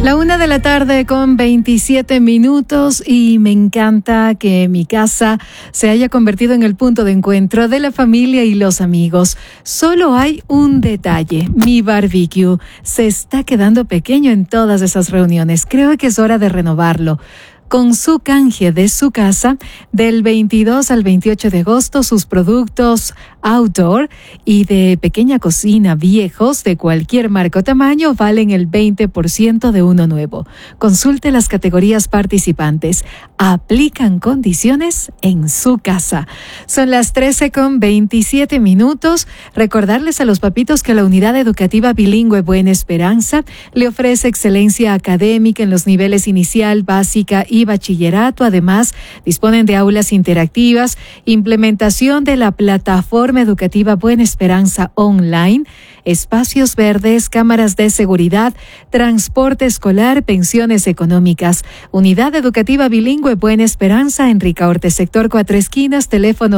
La 1:27 p.m. y me encanta que mi casa se haya convertido en el punto de encuentro de la familia y los amigos. Solo hay un detalle: mi barbecue se está quedando pequeño en todas esas reuniones. Creo que es hora de renovarlo. Con su canje de su casa, del 22 al 28 de agosto, sus productos outdoor y de pequeña cocina viejos de cualquier marca o tamaño valen el 20% de uno nuevo. Consulte las categorías participantes. Aplican condiciones en su casa. Son las 13:27 p.m. Recordarles a los papitos que la Unidad Educativa Bilingüe Buena Esperanza le ofrece excelencia académica en los niveles inicial, básica y bachillerato. Además, disponen de aulas interactivas, implementación de la plataforma educativa Buena Esperanza online, espacios verdes, cámaras de seguridad, transporte escolar, pensiones económicas. Unidad Educativa Bilingüe Buena Esperanza, Enrique Orte, sector 4 Esquinas, teléfono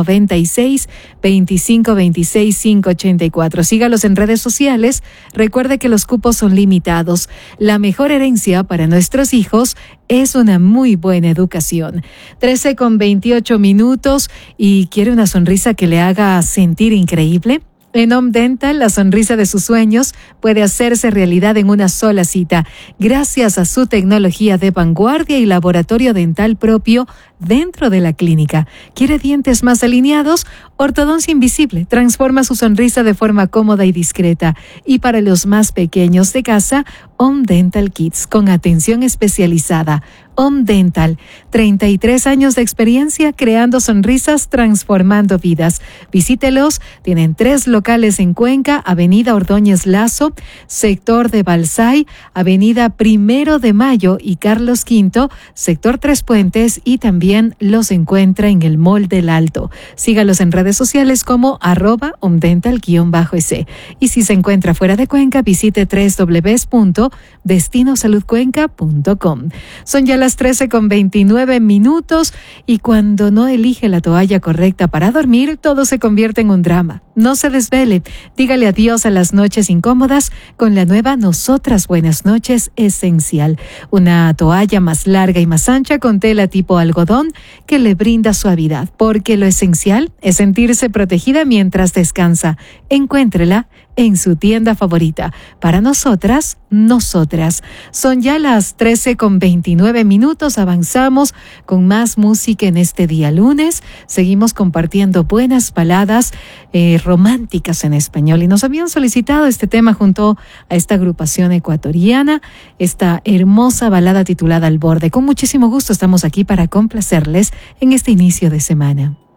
096-2526-584. Sígalos en redes sociales. Recuerde que los cupos son limitados. La mejor herencia para nuestros hijos es una muy buena educación. 13:28 p.m. y quiere una sonrisa que le haga sentir increíble. En Home Dental, la sonrisa de sus sueños puede hacerse realidad en una sola cita, gracias a su tecnología de vanguardia y laboratorio dental propio dentro de la clínica. ¿Quiere dientes más alineados? Ortodoncia Invisible transforma su sonrisa de forma cómoda y discreta. Y para los más pequeños de casa, Home Dental Kids, con atención especializada. Home Dental, 33 años de experiencia creando sonrisas, transformando vidas. Visítelos, tienen 3 locales en Cuenca, Avenida Ordóñez Lazo, sector de Balsay, Avenida 1 de Mayo y Carlos V, sector Tres Puentes, y también los encuentra en el Mall del Alto. Sígalos en redes sociales como @homedental_es. Y si se encuentra fuera de Cuenca, visite www.destinosaludcuenca.com. Son ya las 13:29 p.m. y cuando no elige la toalla correcta para dormir, todo se convierte en un drama. No se desvele. Dígale adiós a las noches incómodas con la nueva Nosotras Buenas Noches Esencial. Una toalla más larga y más ancha con tela tipo algodón que le brinda suavidad, porque lo esencial es sentirse protegida mientras descansa. Encuéntrela en su tienda favorita. Para nosotras, nosotras. Son ya las 13:29 p.m. Avanzamos con más música en este día lunes. Seguimos compartiendo buenas baladas románticas en español. Y nos habían solicitado este tema junto a esta agrupación ecuatoriana, esta hermosa balada titulada Al Borde. Con muchísimo gusto estamos aquí para complacerles en este inicio de semana.